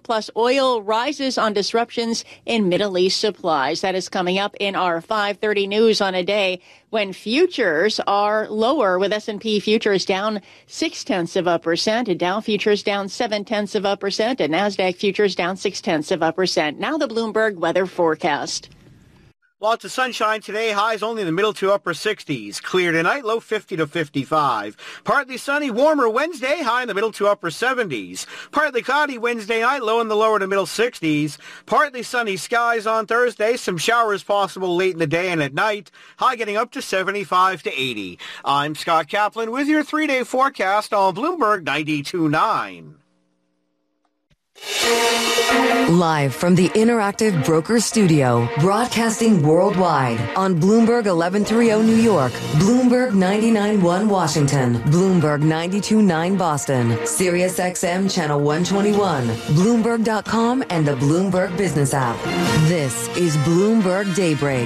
Trump, plus oil rises on disruptions in Middle East supplies. That is coming up in our 5:30 news on a day when futures are lower, with S&P futures down 0.6%, and Dow futures down 0.7%, and NASDAQ futures down 0.6%. Now the Bloomberg weather forecast. Lots of sunshine today, highs only in the middle to upper 60s. Clear tonight, low 50 to 55. Partly sunny, warmer Wednesday, high in the middle to upper 70s. Partly cloudy Wednesday night, low in the lower to middle 60s. Partly sunny skies on Thursday, some showers possible late in the day and at night, high getting up to 75 to 80. I'm Scott Kaplan with your 3-day forecast on Bloomberg 92.9. Live from the Interactive Brokers Studio, broadcasting worldwide on Bloomberg 1130 New York, Bloomberg 99.1 Washington, Bloomberg 92.9 Boston, Sirius XM Channel 121, Bloomberg.com, and the Bloomberg Business app. This is Bloomberg Daybreak.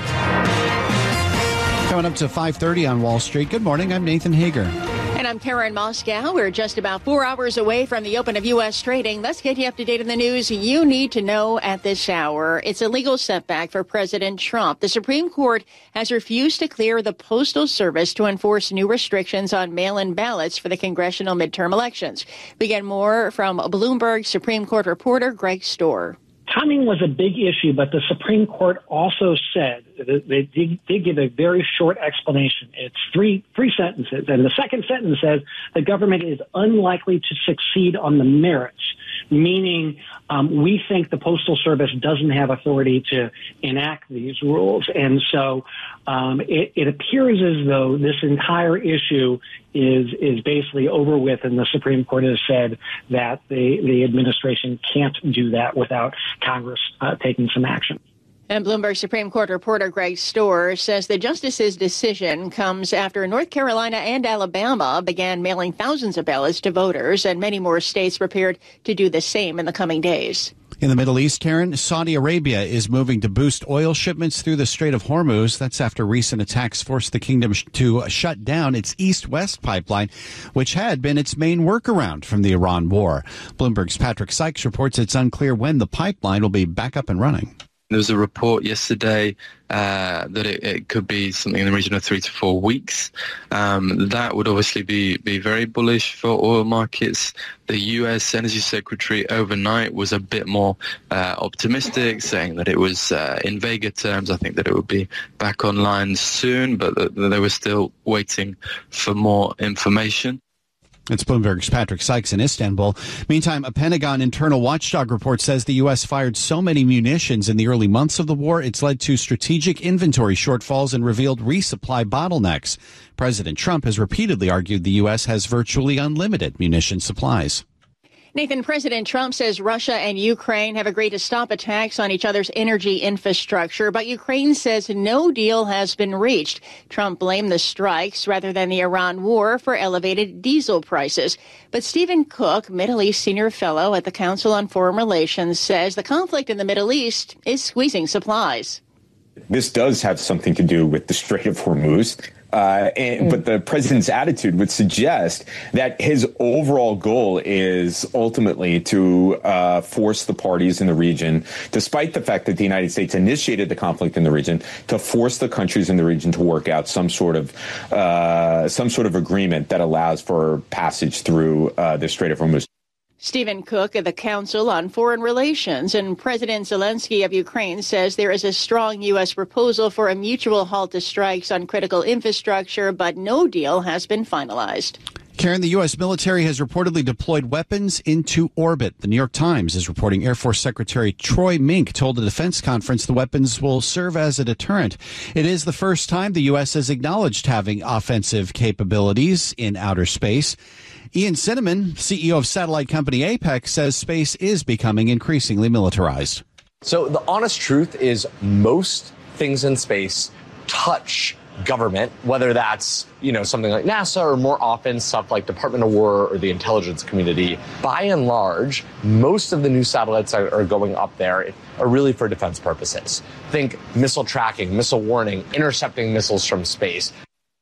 Coming up to 5:30 on Wall Street. Good morning. I'm Nathan Hager. And I'm Karen Moscow. We're just about 4 hours away from the open of U.S. trading. Let's get you up to date on the news you need to know at this hour. It's a legal setback for President Trump. The Supreme Court has refused to clear the Postal Service to enforce new restrictions on mail-in ballots for the congressional midterm elections. We get more from Bloomberg Supreme Court reporter Greg Storr. Timing was a big issue, but the Supreme Court also said they did give a very short explanation. It's three sentences, and the second sentence says the government is unlikely to succeed on the merits, meaning we think the Postal Service doesn't have authority to enact these rules. And so it appears as though this entire issue is basically over with, and the Supreme Court has said that the administration can't do that without Congress taking some action. And Bloomberg Supreme Court reporter Greg Storr says the justice's decision comes after North Carolina and Alabama began mailing thousands of ballots to voters, and many more states prepared to do the same in the coming days. In the Middle East, Karen, Saudi Arabia is moving to boost oil shipments through the Strait of Hormuz. That's after recent attacks forced the kingdom to shut down its east-west pipeline, which had been its main workaround from the Iran war. Bloomberg's Patrick Sykes reports it's unclear when the pipeline will be back up and running. There was a report yesterday that it could be something in the region of 3 to 4 weeks. That would obviously be very bullish for oil markets. The U.S. Energy Secretary overnight was a bit more optimistic, saying that it was, in vaguer terms, I think that it would be back online soon, but that they were still waiting for more information. It's Bloomberg's Patrick Sykes in Istanbul. Meantime, a Pentagon internal watchdog report says the U.S. fired so many munitions in the early months of the war, it's led to strategic inventory shortfalls and revealed resupply bottlenecks. President Trump has repeatedly argued the U.S. has virtually unlimited munition supplies. Nathan, President Trump says Russia and Ukraine have agreed to stop attacks on each other's energy infrastructure, but Ukraine says no deal has been reached. Trump blamed the strikes rather than the Iran war for elevated diesel prices. But Stephen Cook, Middle East senior fellow at the Council on Foreign Relations, says the conflict in the Middle East is squeezing supplies. This does have something to do with the Strait of Hormuz. But the president's attitude would suggest that his overall goal is ultimately to force the parties in the region, despite the fact that the United States initiated the conflict in the region, to force the countries in the region to work out some sort of agreement that allows for passage through the Strait of Hormuz. Stephen Cook of the Council on Foreign Relations, and President Zelensky of Ukraine says there is a strong U.S. proposal for a mutual halt to strikes on critical infrastructure, but no deal has been finalized. Karen, the U.S. military has reportedly deployed weapons into orbit. The New York Times is reporting Air Force Secretary Troy Mink told a defense conference the weapons will serve as a deterrent. It is the first time the U.S. has acknowledged having offensive capabilities in outer space. Ian Cinnamon, CEO of satellite company Apex, says space is becoming increasingly militarized. So the honest truth is most things in space touch government, whether that's, something like NASA or more often stuff like Department of War or the intelligence community. By and large, most of the new satellites that are going up there are really for defense purposes. Think missile tracking, missile warning, intercepting missiles from space.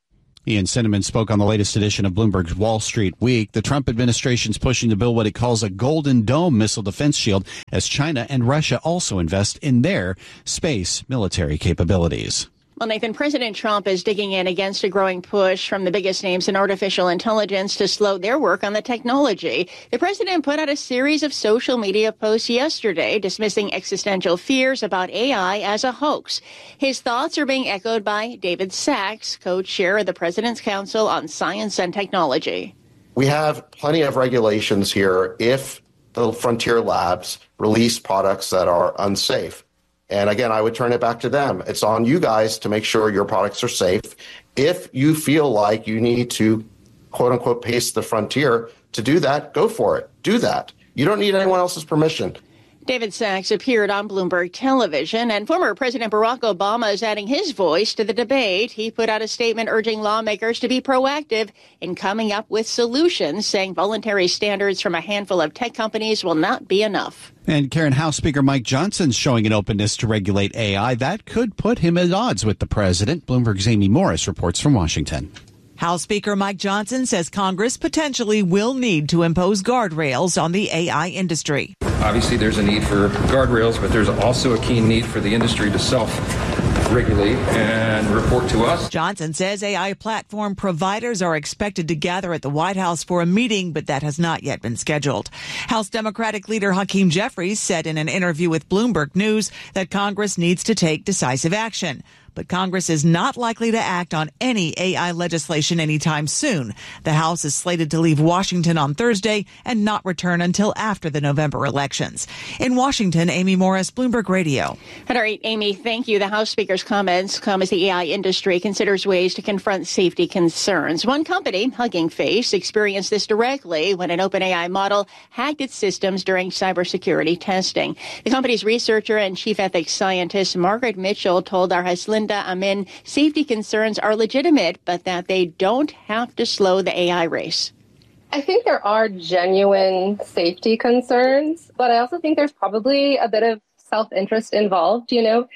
Ian Cinnamon spoke on the latest edition of Bloomberg's Wall Street Week. The Trump administration's pushing to build what it calls a Golden Dome missile defense shield as China and Russia also invest in their space military capabilities. Well, Nathan, President Trump is digging in against a growing push from the biggest names in artificial intelligence to slow their work on the technology. The president put out a series of social media posts yesterday dismissing existential fears about AI as a hoax. His thoughts are being echoed by David Sachs, co-chair of the President's Council on Science and Technology. We have plenty of regulations here if the frontier labs release products that are unsafe. And again, I would turn it back to them. It's on you guys to make sure your products are safe. If you feel like you need to, quote unquote, pace the frontier to do that, go for it. Do that. You don't need anyone else's permission. David Sachs appeared on Bloomberg Television, and former President Barack Obama is adding his voice to the debate. He put out a statement urging lawmakers to be proactive in coming up with solutions, saying voluntary standards from a handful of tech companies will not be enough. And Karen, House Speaker Mike Johnson's showing an openness to regulate AI. That could put him at odds with the president. Bloomberg's Amy Morris reports from Washington. House Speaker Mike Johnson says Congress potentially will need to impose guardrails on the AI industry. Obviously, there's a need for guardrails, but there's also a keen need for the industry to self-regulate and report to us. Johnson says AI platform providers are expected to gather at the White House for a meeting, but that has not yet been scheduled. House Democratic leader Hakeem Jeffries said in an interview with Bloomberg News that Congress needs to take decisive action. But Congress is not likely to act on any AI legislation anytime soon. The House is slated to leave Washington on Thursday and not return until after the November elections. In Washington, Amy Morris, Bloomberg Radio. All right, Amy, thank you. The House Speaker's comments come as the AI industry considers ways to confront safety concerns. One company, Hugging Face, experienced this directly when an OpenAI model hacked its systems during cybersecurity testing. The company's researcher and chief ethics scientist, Margaret Mitchell, told our Haslinda Amin safety concerns are legitimate, but that they don't have to slow the AI race. I think there are genuine safety concerns, but I also think there's probably a bit of self-interest involved,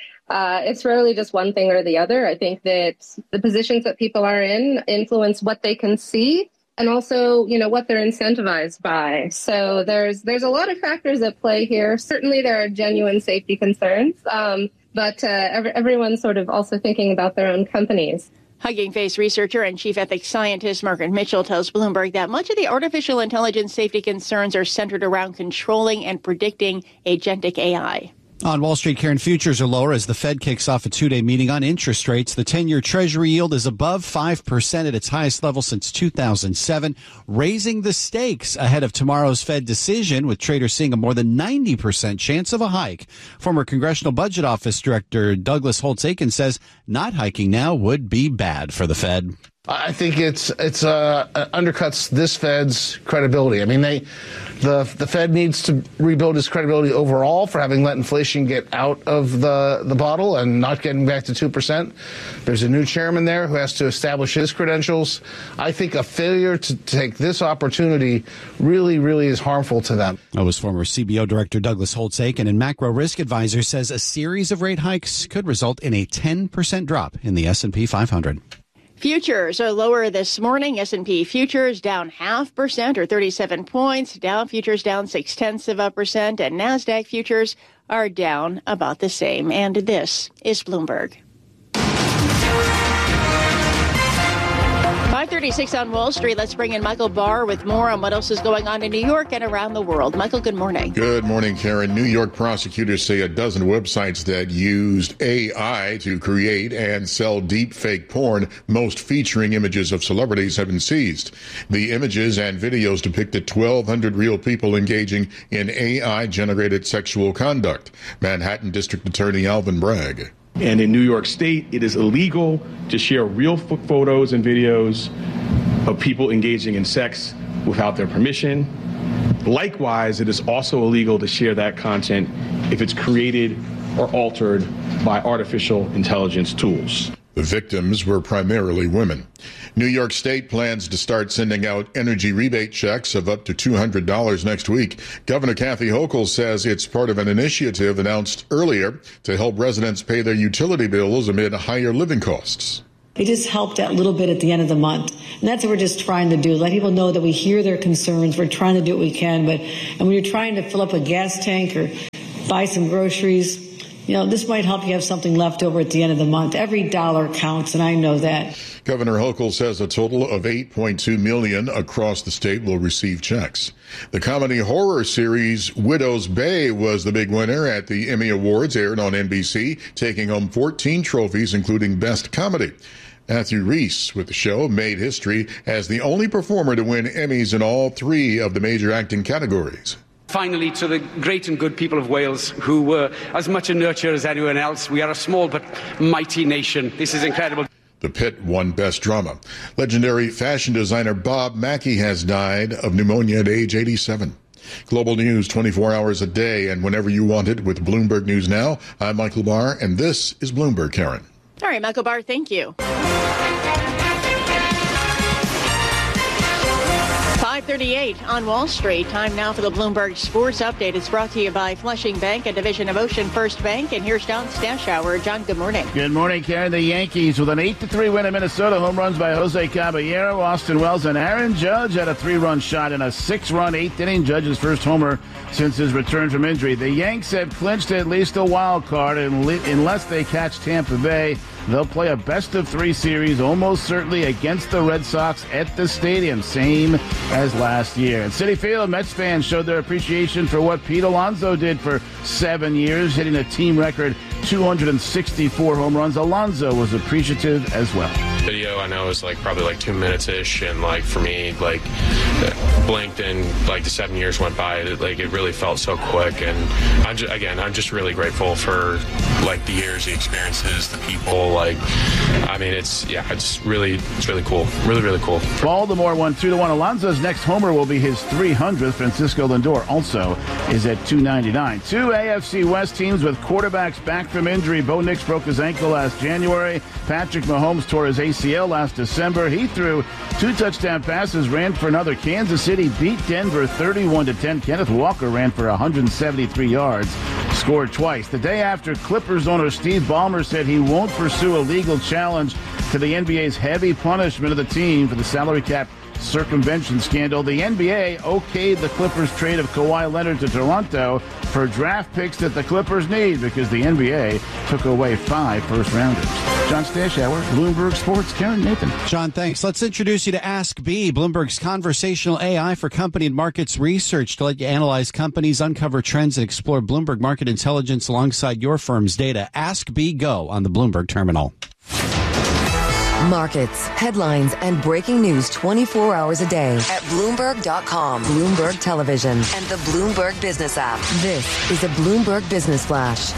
It's rarely just one thing or the other. I think that the positions that people are in influence what they can see and also, what they're incentivized by. So there's a lot of factors at play here. Certainly there are genuine safety concerns. But everyone's sort of also thinking about their own companies. Hugging Face researcher and chief ethics scientist Margaret Mitchell tells Bloomberg that much of the artificial intelligence safety concerns are centered around controlling and predicting agentic AI. On Wall Street, Karen, futures are lower as the Fed kicks off a two-day meeting on interest rates. The 10-year Treasury yield is above 5% at its highest level since 2007, raising the stakes ahead of tomorrow's Fed decision, with traders seeing a more than 90% chance of a hike. Former Congressional Budget Office Director Douglas Holtz-Eakin says not hiking now would be bad for the Fed. I think it undercuts this Fed's credibility. I mean, the Fed needs to rebuild its credibility overall for having let inflation get out of the bottle and not getting back to 2%. There's a new chairman there who has to establish his credentials. I think a failure to take this opportunity really, really is harmful to them. That was former CBO Director Douglas Holtz-Eakin, and Macro Risk Advisor says a series of rate hikes could result in a 10% drop in the S&P 500. Futures are lower this morning. S&P futures down 0.5% or 37 points. Dow futures down 0.6%, and NASDAQ futures are down about the same. And this is Bloomberg. 5:36 on Wall Street. Let's bring in Michael Barr with more on what else is going on in New York and around the world. Michael, good morning. Good morning, Karen. New York prosecutors say a dozen websites that used AI to create and sell deep fake porn, most featuring images of celebrities, have been seized. The images and videos depicted 1,200 real people engaging in AI-generated sexual conduct. Manhattan District Attorney Alvin Bragg. And in New York State, it is illegal to share real photos and videos of people engaging in sex without their permission. Likewise, it is also illegal to share that content if it's created or altered by artificial intelligence tools. The victims were primarily women. New York State plans to start sending out energy rebate checks of up to $200 next week. Governor Kathy Hochul says it's part of an initiative announced earlier to help residents pay their utility bills amid higher living costs. They just help that little bit at the end of the month. And that's what we're just trying to do. Let people know that we hear their concerns. We're trying to do what we can. And when you're trying to fill up a gas tank or buy some groceries, this might help you have something left over at the end of the month. Every dollar counts, and I know that. Governor Hochul says a total of 8.2 million across the state will receive checks. The comedy horror series Widow's Bay was the big winner at the Emmy Awards, aired on NBC, taking home 14 trophies, including Best Comedy. Matthew Rhys with the show made history as the only performer to win Emmys in all 3 of the major acting categories. Finally, to the great and good people of Wales, who were as much a nurture as anyone else. We are a small but mighty nation. This is incredible. The Pit won Best Drama. Legendary fashion designer Bob Mackie has died of pneumonia at age 87. Global news 24 hours a day and whenever you want it with Bloomberg News Now. I'm Michael Barr, and this is Bloomberg, Karen. All right, Michael Barr, thank you. 5:38 on Wall Street. Time now for the Bloomberg Sports Update. It's brought to you by Flushing Bank, a division of Ocean First Bank. And here's John Stashower. John, good morning. Good morning, Karen. The Yankees with an 8-3 win in Minnesota. Home runs by Jose Caballero, Austin Wells, and Aaron Judge had a 3-run shot in a 6-run 8th inning. Judge's first homer since his return from injury. The Yanks have clinched at least a wild card unless they catch Tampa Bay. They'll play a best-of-3 series almost certainly against the Red Sox at the stadium, same as last year. At Citi Field, Mets fans showed their appreciation for what Pete Alonso did for 7 years, hitting a team record 264 home runs. Alonso was appreciative as well. Video I know is probably 2 minutes-ish, and for me blinked and the 7 years went by. It really felt so quick, and I'm just really grateful for the years, the experiences, the people. It's really cool. Really cool. Baltimore won 2-1. Alonso's next homer will be his 300th. Francisco Lindor also is at 299. 2 AFC West teams with quarterbacks back from injury. Bo Nix broke his ankle last January. Patrick Mahomes tore his ACL last December. He threw 2 touchdown passes, ran for another. Kansas City beat Denver 31-10. Kenneth Walker ran for 173 yards, scored twice. The day after, Clippers owner Steve Ballmer said he won't pursue a legal challenge to the NBA's heavy punishment of the team for the salary cap circumvention scandal. The NBA okayed the Clippers' trade of Kawhi Leonard to Toronto for draft picks that the Clippers need because the NBA took away 5 first-rounders. John Stashower, Bloomberg Sports. Karen, Nathan. John, thanks. Let's introduce you to Ask B, Bloomberg's conversational AI for company and markets research to let you analyze companies, uncover trends, and explore Bloomberg market intelligence alongside your firm's data. Ask B Go on the Bloomberg terminal. Markets, headlines, and breaking news 24 hours a day at Bloomberg.com, Bloomberg Television, and the Bloomberg Business app. This is a Bloomberg Business Flash.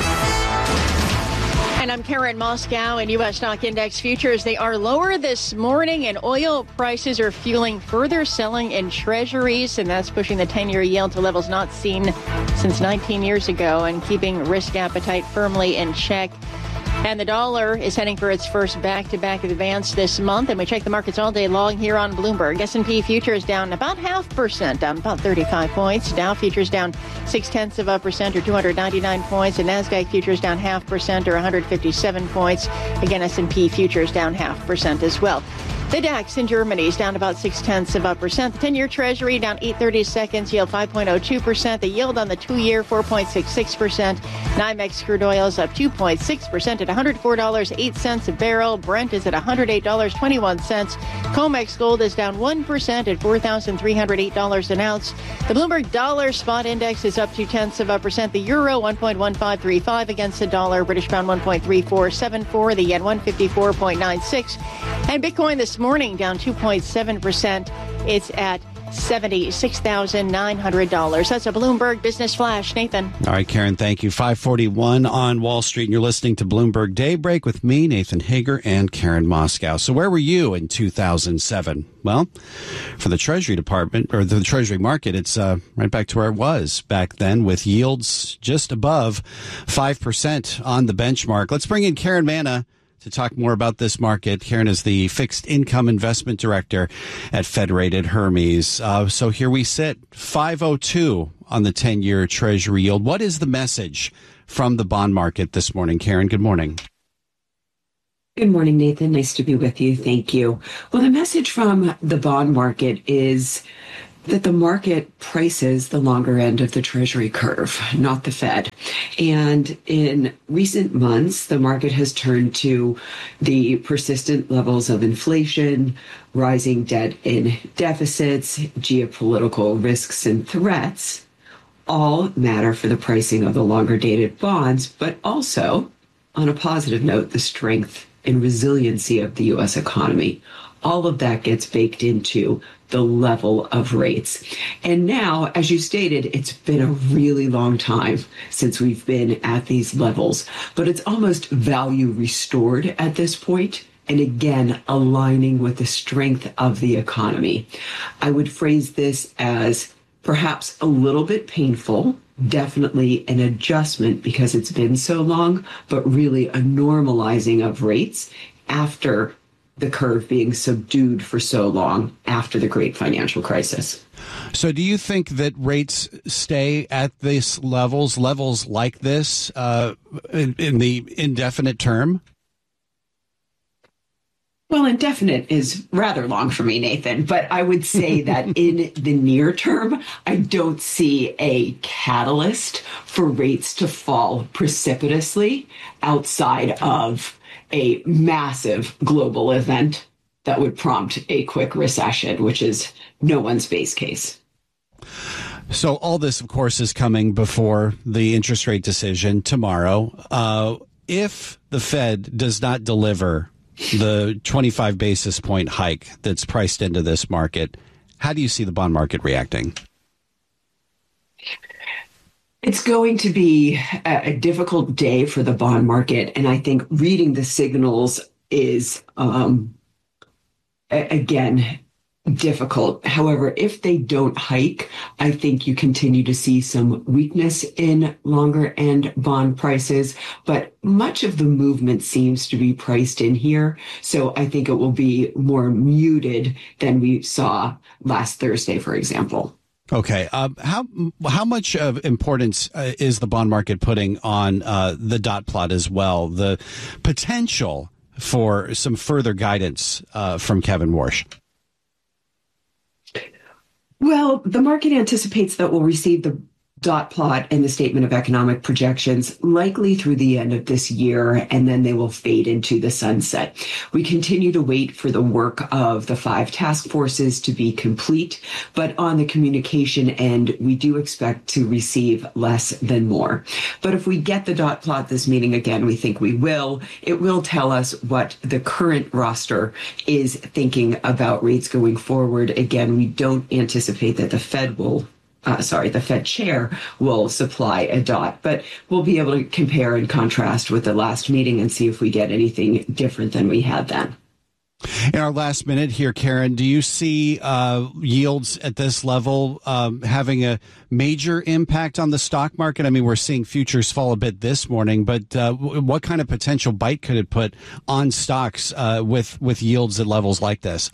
And I'm Karen Moscow. And U.S. stock index futures, they are lower this morning, and oil prices are fueling further selling in treasuries, and that's pushing the 10-year yield to levels not seen since 19 years ago and keeping risk appetite firmly in check. And the dollar is heading for its first back-to-back advance this month. And we check the markets all day long here on Bloomberg. S&P futures down about 0.5%, down about 35 points. Dow futures down 0.6% or 299 points. And NASDAQ futures down 0.5% or 157 points. Again, S&P futures down 0.5% as well. The DAX in Germany is down about 0.6%. The 10-year Treasury down 8/30 seconds, yield 5.02%. The yield on the 2-year 4.66%. NYMEX crude oil is up 2.6% at $104.08 a barrel. Brent is at $108.21. COMEX gold is down 1% at $4,308 an ounce. The Bloomberg Dollar Spot Index is up 0.2%. The euro 1.1535 against the dollar. British pound 1.3474. The yen 154.96. And Bitcoin this morning down 2.7%. It's at $76,900. That's a Bloomberg Business Flash. Nathan. All right, Karen, thank you. 5:41 on Wall Street, and you're listening to Bloomberg Daybreak with me, Nathan Hager, and Karen Moscow. So where were you in 2007? Well, for the Treasury Department, or the Treasury market, it's right back to where it was back then, with yields just above 5% on the benchmark. Let's bring in Karen Manna to talk more about this market. Karen is the fixed income investment director at Federated Hermes. So here we sit, 502 on the 10-year Treasury yield. What is the message from the bond market this morning? Karen, good morning. Good morning, Nathan. Nice to be with you. Thank you. Well, the message from the bond market is that the market prices the longer end of the Treasury curve, not the Fed. And in recent months, the market has turned to the persistent levels of inflation, rising debt and deficits, geopolitical risks and threats, all matter for the pricing of the longer dated bonds, but also, on a positive note, the strength and resiliency of the U.S. economy. All of that gets baked into the level of rates. And now, as you stated, it's been a really long time since we've been at these levels, but it's almost value restored at this point. And again, aligning with the strength of the economy. I would phrase this as perhaps a little bit painful, definitely an adjustment because it's been so long, but really a normalizing of rates after the curve being subdued for so long after the great financial crisis. So do you think that rates stay at these levels like this in the indefinite term? Well, indefinite is rather long for me, Nathan, but I would say that in the near term, I don't see a catalyst for rates to fall precipitously outside of a massive global event that would prompt a quick recession, which is no one's base case. So all this, of course, is coming before the interest rate decision tomorrow. If the Fed does not deliver the 25 basis point hike that's priced into this market, how do you see the bond market reacting? It's going to be a difficult day for the bond market. And I think reading the signals is, again, difficult. However, if they don't hike, I think you continue to see some weakness in longer end bond prices, but much of the movement seems to be priced in here. So I think it will be more muted than we saw last Thursday, for example. Okay. How much of importance is the bond market putting on the dot plot as well? The potential for some further guidance from Kevin Warsh? Well, the market anticipates that we'll receive the dot plot and the statement of economic projections likely through the end of this year, and then they will fade into the sunset. We continue to wait for the work of the 5 task forces to be complete, but on the communication end, we do expect to receive less than more. But if we get the dot plot this meeting again, we think we will, it will tell us what the current roster is thinking about rates going forward. Again, we don't anticipate that the Fed chair will supply a dot, but we'll be able to compare and contrast with the last meeting and see if we get anything different than we had then. In our last minute here, Karen, do you see yields at this level having a major impact on the stock market? I mean, we're seeing futures fall a bit this morning, but what kind of potential bite could it put on stocks with yields at levels like this?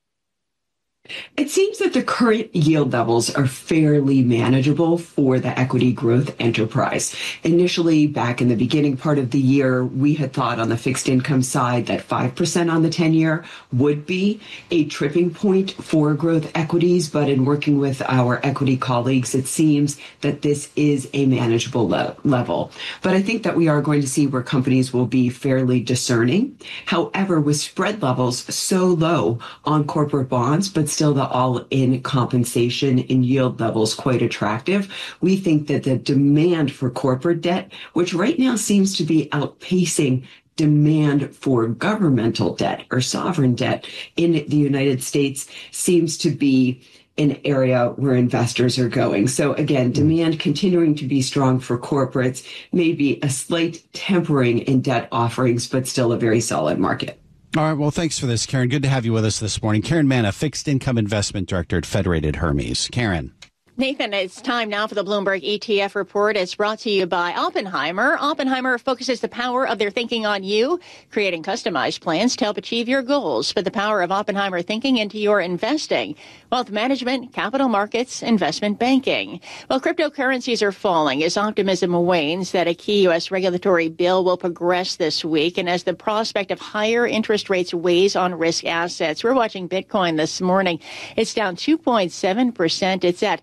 It seems that the current yield levels are fairly manageable for the equity growth enterprise. Initially, back in the beginning part of the year, we had thought on the fixed income side that 5% on the 10-year would be a tripping point for growth equities. But in working with our equity colleagues, it seems that this is a manageable level. But I think that we are going to see where companies will be fairly discerning. However, with spread levels so low on corporate bonds, but still the all-in compensation and yield levels quite attractive, we think that the demand for corporate debt, which right now seems to be outpacing demand for governmental debt or sovereign debt in the United States, seems to be an area where investors are going. So again, demand continuing to be strong for corporates, maybe a slight tempering in debt offerings, but still a very solid market. All right. Well, thanks for this, Karen. Good to have you with us this morning. Karen Manna, Fixed Income Investment Director at Federated Hermes. Karen. Nathan, it's time now for the Bloomberg ETF report. It's brought to you by Oppenheimer. Oppenheimer focuses the power of their thinking on you, creating customized plans to help achieve your goals. Put the power of Oppenheimer thinking into your investing, wealth management, capital markets, investment banking. Well, cryptocurrencies are falling as optimism wanes that a key U.S. regulatory bill will progress this week, and as the prospect of higher interest rates weighs on risk assets. We're watching Bitcoin this morning. It's down 2.7%. It's at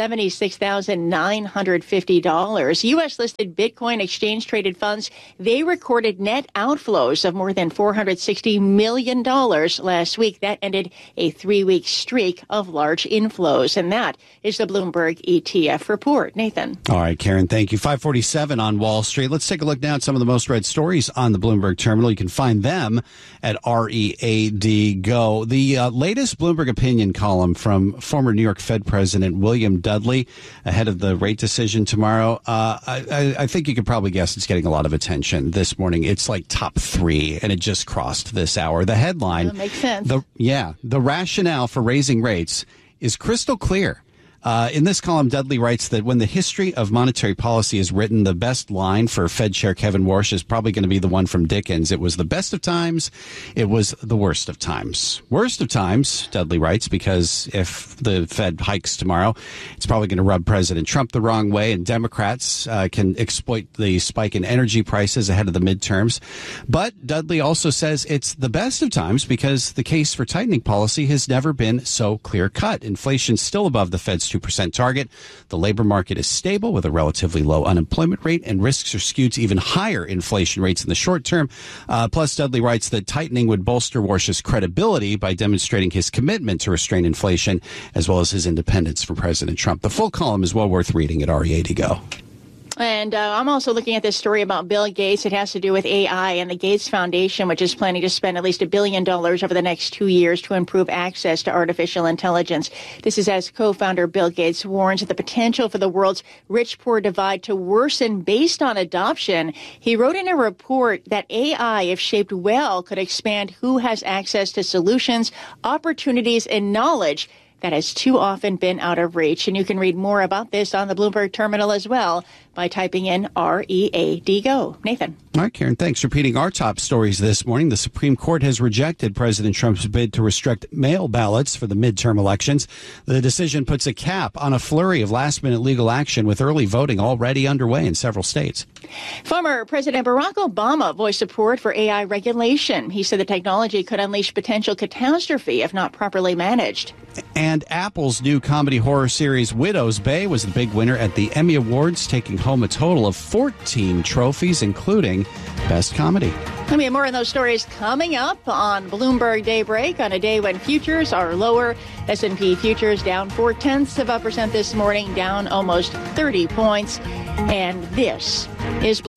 $76,950. U.S.-listed Bitcoin exchange-traded funds, they recorded net outflows of more than $460 million last week. That ended a 3-week streak of large inflows. And that is the Bloomberg ETF report. Nathan. All right, Karen, thank you. 547 on Wall Street. Let's take a look now at some of the most read stories on the Bloomberg terminal. You can find them at READ Go. The latest Bloomberg opinion column from former New York Fed President William Dudley ahead of the rate decision tomorrow. I think you could probably guess it's getting a lot of attention this morning. It's like top 3, and it just crossed this hour. The headline. That makes sense. The rationale for raising rates is crystal clear. In this column, Dudley writes that when the history of monetary policy is written, the best line for Fed Chair Kevin Warsh is probably going to be the one from Dickens. It was the best of times. It was the worst of times. Worst of times, Dudley writes, because if the Fed hikes tomorrow, it's probably going to rub President Trump the wrong way, and Democrats can exploit the spike in energy prices ahead of the midterms. But Dudley also says it's the best of times because the case for tightening policy has never been so clear-cut. Inflation's still above the Fed's 2% target. The labor market is stable with a relatively low unemployment rate, and risks are skewed to even higher inflation rates in the short term. Plus, Dudley writes that tightening would bolster Warsh's credibility by demonstrating his commitment to restrain inflation, as well as his independence from President Trump. The full column is well worth reading at READ Go. And I'm also looking at this story about Bill Gates. It has to do with AI and the Gates Foundation, which is planning to spend at least $1 billion over the next 2 years to improve access to artificial intelligence. This is as co-founder Bill Gates warns of the potential for the world's rich-poor divide to worsen based on adoption. He wrote in a report that AI, if shaped well, could expand who has access to solutions, opportunities, and knowledge that has too often been out of reach. And you can read more about this on the Bloomberg terminal as well by typing in READ Go. Nathan. All right, Karen, thanks. Repeating our top stories this morning, the Supreme Court has rejected President Trump's bid to restrict mail ballots for the midterm elections. The decision puts a cap on a flurry of last-minute legal action, with early voting already underway in several states. Former President Barack Obama voiced support for AI regulation. He said the technology could unleash potential catastrophe if not properly managed. And Apple's new comedy horror series Widow's Bay was the big winner at the Emmy Awards, taking home a total of 14 trophies, including Best Comedy. We have more on those stories coming up on Bloomberg Daybreak on a day when futures are lower. S&P futures down 0.4% this morning, down almost 30 points. And this is Bloomberg.